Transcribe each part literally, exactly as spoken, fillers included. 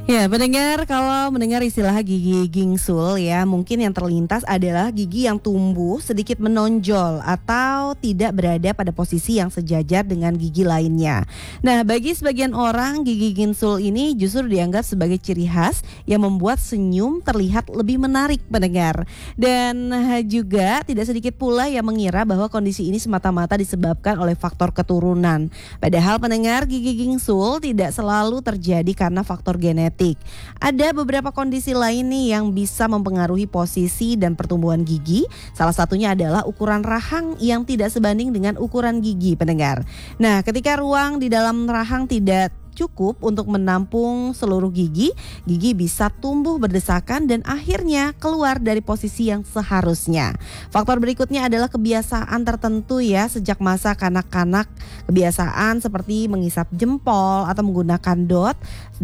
Ya, pendengar, kalau mendengar istilah gigi gingsul ya, mungkin yang terlintas adalah gigi yang tumbuh sedikit menonjol atau tidak berada pada posisi yang sejajar dengan gigi lainnya. Nah, bagi sebagian orang, gigi gingsul ini justru dianggap sebagai ciri khas yang membuat senyum terlihat lebih menarik, pendengar. Dan juga tidak sedikit pula yang mengira bahwa kondisi ini semata-mata disebabkan oleh faktor keturunan. Padahal pendengar, gigi gingsul tidak selalu terjadi karena faktor genetik. Ada beberapa kondisi lain nih yang bisa mempengaruhi posisi dan pertumbuhan gigi. Salah satunya adalah ukuran rahang yang tidak sebanding dengan ukuran gigi, pendengar. Nah, ketika ruang di dalam rahang tidak cukup untuk menampung seluruh gigi, gigi bisa tumbuh berdesakan dan akhirnya keluar dari posisi yang seharusnya. Faktor berikutnya adalah kebiasaan tertentu ya sejak masa kanak-kanak. Kebiasaan seperti mengisap jempol atau menggunakan dot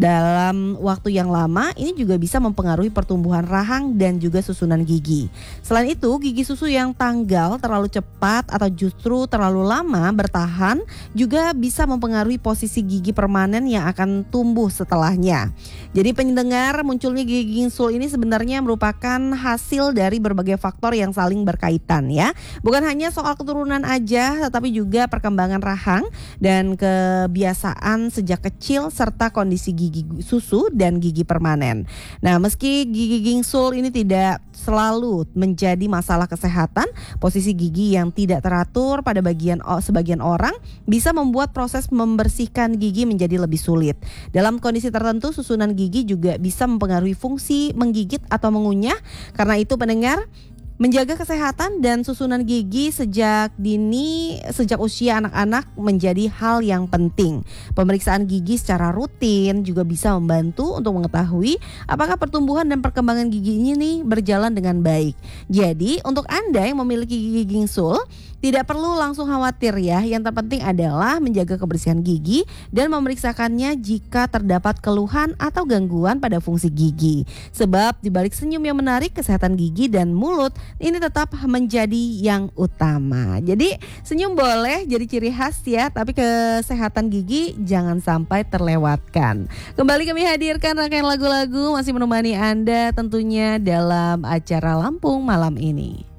dalam waktu yang lama ini juga bisa mempengaruhi pertumbuhan rahang dan juga susunan gigi. Selain itu, gigi susu yang tanggal terlalu cepat atau justru terlalu lama bertahan juga bisa mempengaruhi posisi gigi permanen yang akan tumbuh setelahnya. Jadi pendengar, munculnya gigi gingsul ini sebenarnya merupakan hasil dari berbagai faktor yang saling berkaitan ya. Bukan hanya soal keturunan aja, tetapi juga perkembangan rahang dan kebiasaan sejak kecil serta kondisi gigi susu dan gigi permanen. Nah, meski gigi gingsul ini tidak selalu menjadi masalah kesehatan, posisi gigi yang tidak teratur pada bagian sebagian orang bisa membuat proses membersihkan gigi menjadi lebih sulit. Dalam kondisi tertentu, susunan gigi juga bisa mempengaruhi fungsi menggigit atau mengunyah. Karena itu pendengar, menjaga kesehatan dan susunan gigi sejak dini, sejak usia anak-anak menjadi hal yang penting. Pemeriksaan gigi secara rutin juga bisa membantu untuk mengetahui apakah pertumbuhan dan perkembangan gigi ini berjalan dengan baik. Jadi, untuk Anda yang memiliki gigi gingsul, tidak perlu langsung khawatir ya. Yang terpenting adalah menjaga kebersihan gigi dan memeriksakannya jika terdapat keluhan atau gangguan pada fungsi gigi. Sebab di balik senyum yang menarik, kesehatan gigi dan mulut ini tetap menjadi yang utama. Jadi senyum boleh jadi ciri khas ya, tapi kesehatan gigi jangan sampai terlewatkan. Kembali kami hadirkan rangkaian lagu-lagu masih menemani Anda tentunya dalam acara Lampung malam ini.